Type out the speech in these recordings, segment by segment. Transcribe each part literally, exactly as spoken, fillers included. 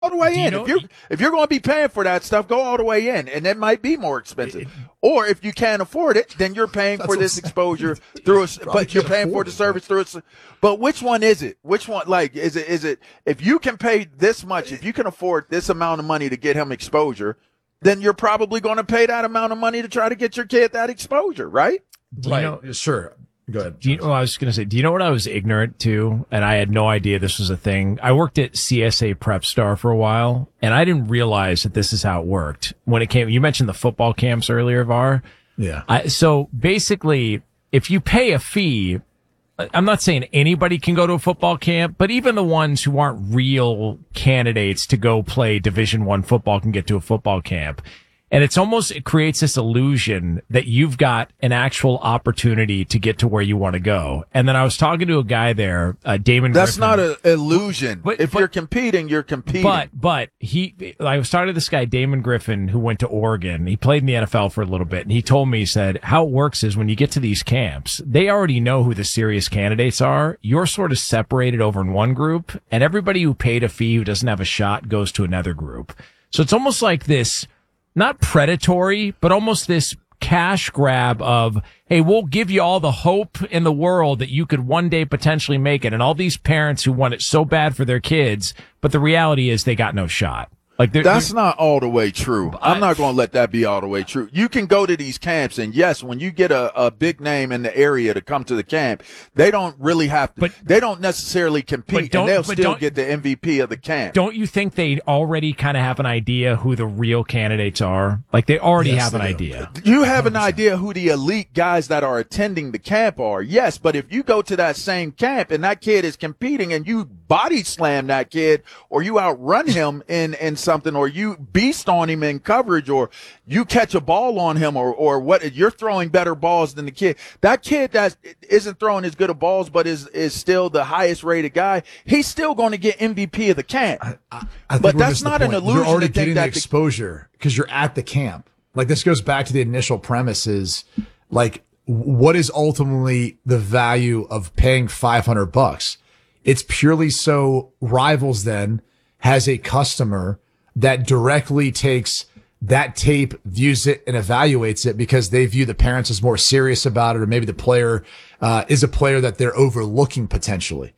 all the way Do you in. know- If you're if you're going to be paying for that stuff, go all the way in, and it might be more expensive. Or if you can't afford it, then you're paying for this exposure through a, but you're paying for the service through a. But which one is it? Which one? Like, is it is it if you can pay this much, if you can afford this amount of money to get him exposure, then you're probably going to pay that amount of money to try to get your kid that exposure, right? Do you Right. know, Sure. Go ahead. Do you know, I was going to say, do you know what I was ignorant to? And I had no idea this was a thing. I worked at C S A Prep Star for a while, and I didn't realize that this is how it worked. When it came, you mentioned the football camps earlier, Var. Yeah. I, so basically, if you pay a fee, I'm not saying anybody can go to a football camp, but even the ones who aren't real candidates to go play Division One football can get to a football camp. And it's almost, it creates this illusion that you've got an actual opportunity to get to where you want to go. And then I was talking to a guy there, uh, Damon That's Griffin. not an illusion. But- if but- you're competing, you're competing. But, but he, I was talking to this guy, Damon Griffin, who went to Oregon. He played in the N F L for a little bit. And he told me, he said, how it works is when you get to these camps, they already know who the serious candidates are. You're sort of separated over in one group, and everybody who paid a fee who doesn't have a shot goes to another group. So it's almost like this, not predatory, but almost this cash grab of, hey, we'll give you all the hope in the world that you could one day potentially make it. And all these parents who want it so bad for their kids, but the reality is they got no shot. Like they're, That's they're, not all the way true. I'm not going to let that be all the way true. You can go to these camps, and yes, when you get a, a big name in the area to come to the camp, they don't really have to. But- they don't necessarily But compete, don't- and they'll but still don't- get the M V P of the camp. Don't you think they already kind of have an idea who the real candidates are? Like they already Yes, have an they do. idea. You have an idea who the elite guys that are attending the camp are, yes, but if you go to that same camp and that kid is competing and you body slam that kid, or you outrun him in, in something, or you beast on him in coverage, or you catch a ball on him, or, or what, you're throwing better balls than the kid. That kid that isn't throwing as good of balls, but is, is still the highest rated guy, he's still going to get M V P of the camp. I, I think But we're that's missing the not an point. illusion You're already to think getting the that the- exposure because you're at the camp. Like this goes back to the initial premise is like, what is ultimately the value of paying five hundred bucks? It's purely so Rivals then has a customer that directly takes that tape, views it, and evaluates it because they view the parents as more serious about it, or maybe the player uh, is a player that they're overlooking potentially.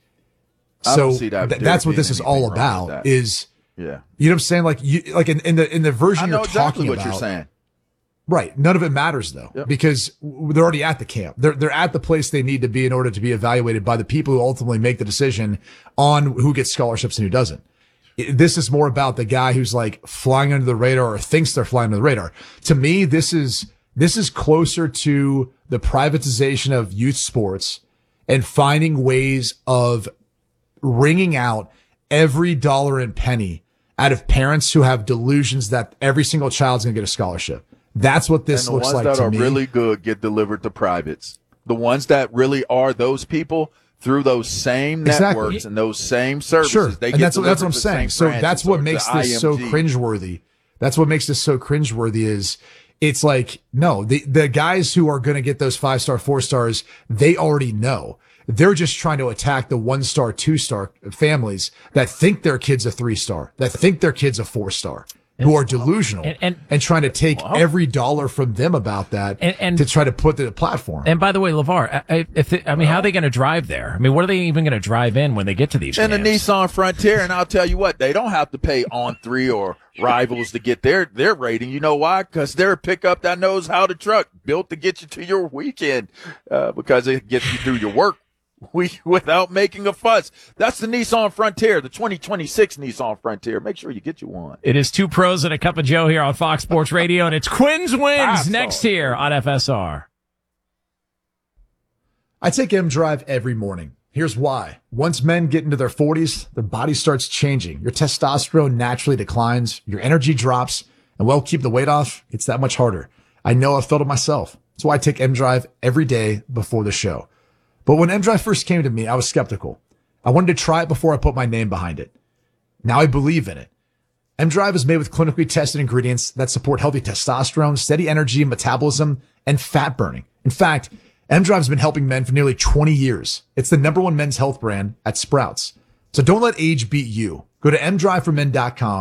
I So don't see that th- there that's what being this is anything all wrong with about. that. Is Yeah. you know what I'm saying? Like you, like in, in the in the version I know you're exactly talking what about. you're saying. Right. None of it matters though, Yep. because w- they're already at the camp. They're, they're at the place they need to be in order to be evaluated by the people who ultimately make the decision on who gets scholarships and who doesn't. I- This is more about the guy who's like flying under the radar or thinks they're flying under the radar. To me, this is, this is closer to the privatization of youth sports and finding ways of wringing out every dollar and penny out of parents who have delusions that every single child's going to get a scholarship. That's what this And the looks ones like that to are me. really good get delivered to privates. The ones that really are those people through those same Exactly. networks and those same services. Sure. They and get that's, what- that's what I'm delivered to the saying. same So branches that's what or makes to this so I M G. cringeworthy. That's what makes this so cringeworthy is it's like, no, the, the guys who are going to get those five star, four stars, they already know. They're just trying to attack the one star, two star families that think their kid's a three star, that think their kid's a four star, who are delusional And- and- and trying to take every dollar from them about that And- and- to try to put to the platform. And by the way, LeVar, I, if they, I mean, how are they going to drive there? I mean, what are they even going to drive in when they get to these And the camps? Nissan Frontier, and I'll tell you what, they don't have to pay on three or Rivals to get their, their rating. You know why? Because they're a pickup that knows how to truck, built to get you to your weekend, uh, because it gets you through your work we without making a fuss. That's the Nissan Frontier, the twenty twenty-six Nissan Frontier. Make sure you get you one. It is two pros and a cup of Joe here on Fox Sports Radio, and it's Quinn's Wins Five next stars. here on F S R. I take M Drive every morning. Here's why. Once men get into their forties, their body starts changing. Your testosterone naturally declines, your energy drops, and well, keep the weight off, it's that much harder. I know I've felt it myself. That's why I take M Drive every day before the show. But when M Drive first came to me, I was skeptical. I wanted to try it before I put my name behind it. Now I believe in it. M Drive is made with clinically tested ingredients that support healthy testosterone, steady energy, metabolism, and fat burning. In fact, M Drive has been helping men for nearly twenty years. It's the number one men's health brand at Sprouts. So don't let age beat you. Go to m drive for men dot com